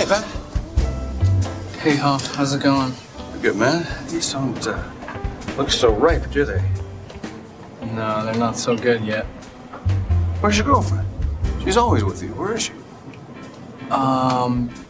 Hey, Ben. Hey, Huff, how's it going? Good, man. These don't look so ripe, do they? No, they're not so good yet. Where's your girlfriend? She's always with you. Where is she?